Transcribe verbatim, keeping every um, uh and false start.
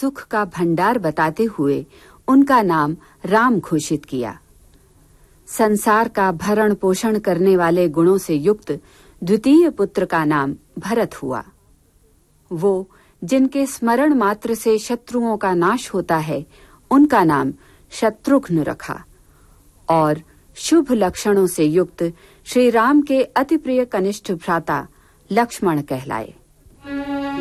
सुख का भंडार बताते हुए उनका नाम राम घोषित किया। संसार का भरण पोषण करने वाले गुणों से युक्त द्वितीय पुत्र का नाम भरत हुआ। वो जिनके स्मरण मात्र से शत्रुओं का नाश होता है, उनका नाम शत्रुघ्न रखा। और शुभ लक्षणों से युक्त श्री राम के अति प्रिय कनिष्ठ भ्राता लक्ष्मण कहलाए।